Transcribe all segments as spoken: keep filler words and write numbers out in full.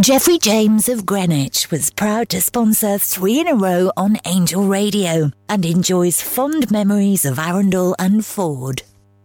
Geoffrey James of Greenwich was proud to sponsor three in a row on Angel Radio and enjoys fond memories of Arundel and Ford.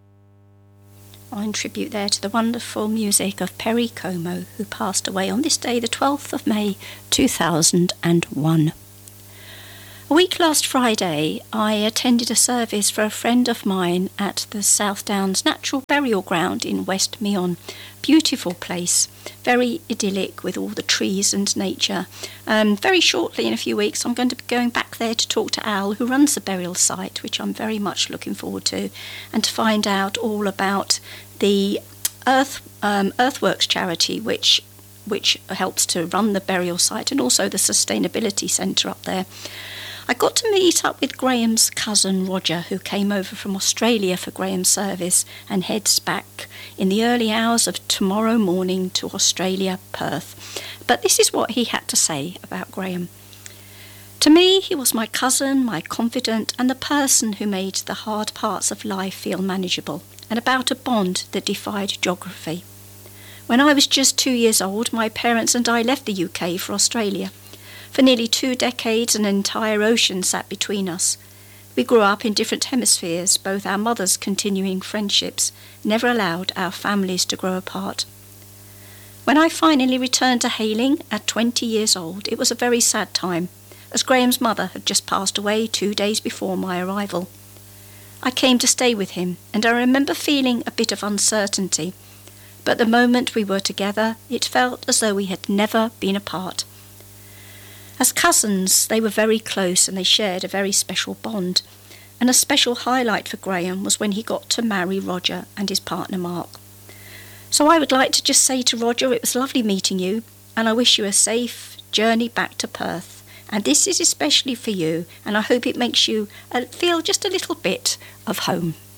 In tribute there to the wonderful music of Perry Como, who passed away on this day, the twelfth of May, two thousand one. A week last Friday, I attended a service for a friend of mine at the South Downs Natural Burial Ground in West Meon. Beautiful place, very idyllic with all the trees and nature. Um, very shortly, in a few weeks, I'm going to be going back there to talk to Al, who runs the burial site, which I'm very much looking forward to, and to find out all about the Earth um, Earthworks charity, which which helps to run the burial site, and also the sustainability centre up there. I got to meet up with Graham's cousin Roger, who came over from Australia for Graham's service and heads back in the early hours of tomorrow morning to Australia, Perth. But this is what he had to say about Graham. To me, he was my cousin, my confidant, and the person who made the hard parts of life feel manageable, and about a bond that defied geography. When I was just two years old, my parents and I left the U K for Australia. For nearly two decades, an entire ocean sat between us. We grew up in different hemispheres, both our mothers' continuing friendships never allowed our families to grow apart. When I finally returned to Hayling at twenty years old, it was a very sad time, as Graham's mother had just passed away two days before my arrival. I came to stay with him, and I remember feeling a bit of uncertainty, but the moment we were together, it felt as though we had never been apart. As cousins, they were very close and they shared a very special bond. And a special highlight for Graham was when he got to marry Roger and his partner Mark. So I would like to just say to Roger, it was lovely meeting you, and I wish you a safe journey back to Perth. And this is especially for you, and I hope it makes you feel just a little bit of home.